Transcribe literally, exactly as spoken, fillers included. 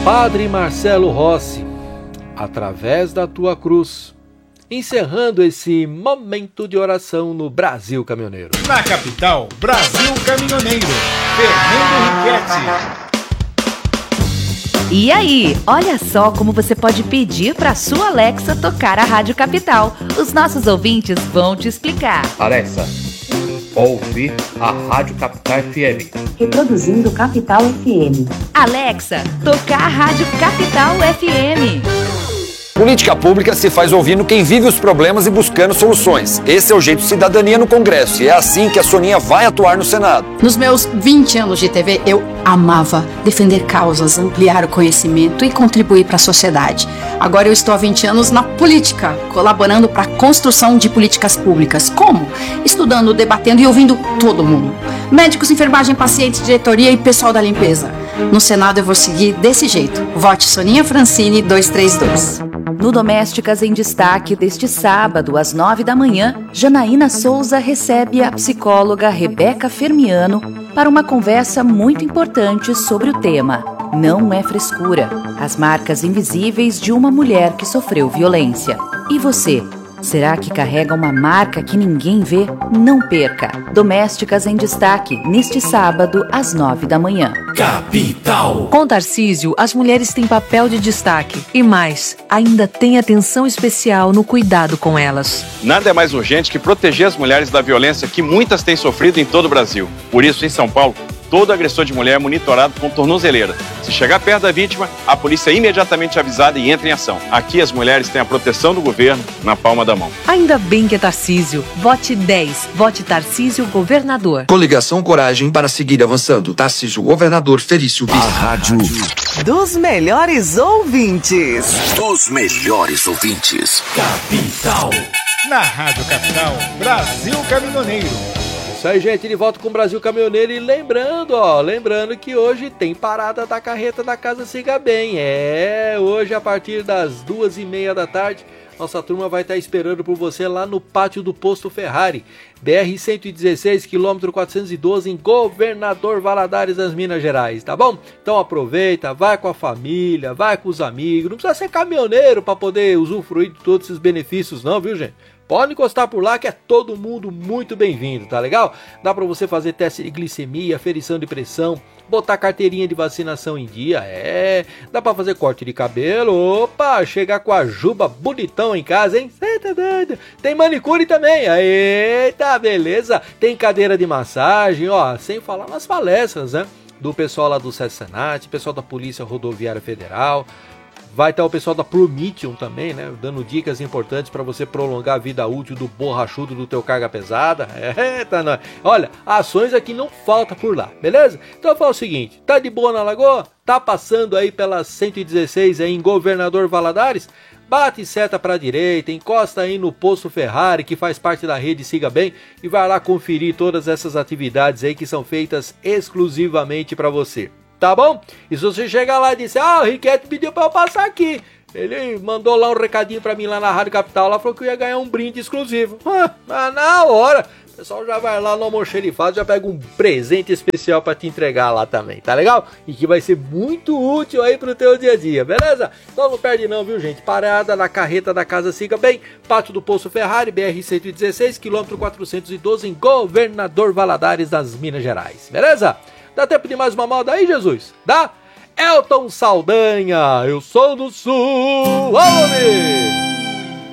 Padre Marcelo Rossi, através da tua cruz, encerrando esse momento de oração no Brasil Caminhoneiro. Na capital, Brasil Caminhoneiro, Fernando Riquetti. E aí, olha só como você pode pedir para sua Alexa tocar a Rádio Capital. Os nossos ouvintes vão te explicar. Alexa, ouve a Rádio Capital F M. Reproduzindo Capital F M. Alexa, tocar a Rádio Capital F M. Política pública se faz ouvindo quem vive os problemas e buscando soluções. Esse é o jeito cidadania no Congresso e é assim que a Soninha vai atuar no Senado. Nos meus vinte anos de T V, eu amava defender causas, ampliar o conhecimento e contribuir para a sociedade. Agora eu estou há vinte anos na política, colaborando para a construção de políticas públicas. Como? Estudando, debatendo e ouvindo todo mundo. Médicos, enfermagem, pacientes, diretoria e pessoal da limpeza. No Senado eu vou seguir desse jeito. Vote Soninha Francini dois três dois. No Domésticas em Destaque deste sábado, às nove da manhã, Janaína Souza recebe a psicóloga Rebeca Fermiano para uma conversa muito importante sobre o tema Não é Frescura, as marcas invisíveis de uma mulher que sofreu violência. E você? Será que carrega uma marca que ninguém vê? Não perca! Domésticas em Destaque, neste sábado, às nove da manhã. Capital. Com Tarcísio, as mulheres têm papel de destaque. E mais, ainda tem atenção especial no cuidado com elas. Nada é mais urgente que proteger as mulheres da violência que muitas têm sofrido em todo o Brasil. Por isso, em São Paulo, todo agressor de mulher é monitorado com tornozeleira. Se chegar perto da vítima, a polícia é imediatamente avisada e entra em ação. Aqui as mulheres têm a proteção do governo na palma da mão. Ainda bem que é Tarcísio. Vote dez. Vote Tarcísio Governador. Coligação Coragem para seguir avançando. Tarcísio Governador, Felício Vice. A rádio dos melhores ouvintes. Dos melhores ouvintes. Capital. Na Rádio Capital, Brasil Caminhoneiro. Isso aí, gente, de volta com o Brasil Caminhoneiro e lembrando, ó, lembrando que hoje tem parada da carreta da Casa Siga Bem. É, hoje a partir das duas e meia da tarde, nossa turma vai estar esperando por você lá no pátio do Posto Ferrari, B R cento e dezesseis, quilômetro quatrocentos e doze, em Governador Valadares, das Minas Gerais, tá bom? Então aproveita, vai com a família, vai com os amigos, não precisa ser caminhoneiro para poder usufruir de todos esses benefícios não, viu, gente? Pode encostar por lá que é todo mundo muito bem-vindo, tá legal? Dá pra você fazer teste de glicemia, aferição de pressão, botar carteirinha de vacinação em dia, é... Dá pra fazer corte de cabelo, opa, chegar com a juba bonitão em casa, hein? Cê tá doido? Tem manicure também, eita, beleza? Tem cadeira de massagem, ó, sem falar nas palestras, né? Do pessoal lá do SESC-Senat, pessoal da Polícia Rodoviária Federal. Vai estar o pessoal da Promitium também, né? Dando dicas importantes para você prolongar a vida útil do borrachudo do teu carga pesada. É, tá não. Olha, ações aqui não falta por lá, beleza? Então eu falo o seguinte, tá de boa na Lagoa? Tá passando aí pela cento e dezesseis aí em Governador Valadares? Bate seta para a direita, encosta aí no Posto Ferrari, que faz parte da rede Siga Bem, e vai lá conferir todas essas atividades aí que são feitas exclusivamente para você. Tá bom? E se você chegar lá e disser, ah, o Riquetti pediu pra eu passar aqui. Ele mandou lá um recadinho pra mim lá na Rádio Capital, lá falou que eu ia ganhar um brinde exclusivo. Ah, na hora. O pessoal já vai lá no almoxerifado, já pega um presente especial pra te entregar lá também, tá legal? E que vai ser muito útil aí pro teu dia a dia, beleza? Então não perde não, viu, gente? Parada na carreta da Casa Siga Bem, pátio do Poço Ferrari, B R cento e dezesseis, quilômetro quatrocentos e doze, em Governador Valadares, das Minas Gerais, beleza? Dá tempo de mais uma moda aí, Jesus? Dá? Elton Saldanha, eu sou do Sul, alô,